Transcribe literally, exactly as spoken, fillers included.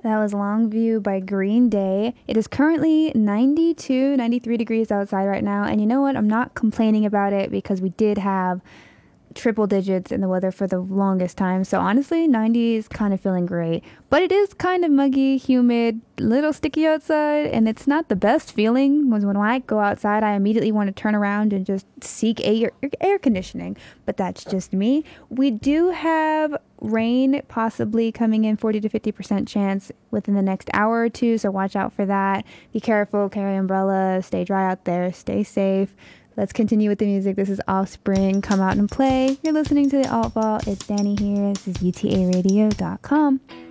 That was Longview by Green Day. It is currently ninety-two, ninety-three degrees outside right now. And you know what? I'm not complaining about it because we did have triple digits in the weather for the longest time. So honestly, ninety is kind of feeling great. But it is kind of muggy, humid, little sticky outside. And it's not the best feeling. When, when I go outside, I immediately want to turn around and just seek air, air conditioning. But that's just me. We do have rain possibly coming in, forty to fifty percent chance within the next hour or two. So watch out for that. Be careful, carry umbrella, stay dry out there, stay safe. Let's continue with the music. This is Offspring. Come out and play. You're listening to the Alt Vault. It's Danny here. This is U T A radio dot com.